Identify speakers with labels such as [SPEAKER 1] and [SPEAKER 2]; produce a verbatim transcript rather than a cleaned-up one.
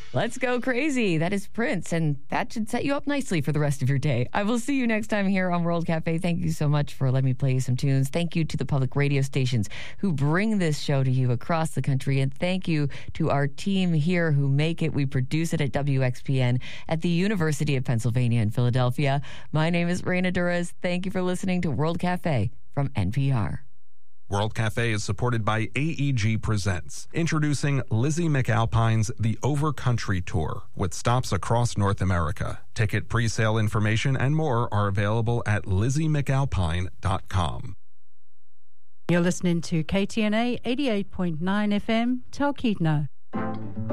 [SPEAKER 1] Let's go crazy. That is Prince, and that should set you up nicely for the rest of your day. I will see you next time here on World Cafe. Thank you so much for letting me play you some tunes. Thank you to the public radio stations who bring this show to you across the country, and thank you to our team here who make it. We produce it at W X P N at the University of Pennsylvania in Philadelphia. My name is Reina Duras. Thank you for listening to World Cafe from N P R.
[SPEAKER 2] World Cafe is supported by A E G Presents, introducing Lizzie McAlpine's The Overcountry Tour, with stops across North America. Ticket pre-sale information and more are available at lizzie mcalpine dot com.
[SPEAKER 3] You're listening to K T N A eighty-eight point nine F M, Talkeetna.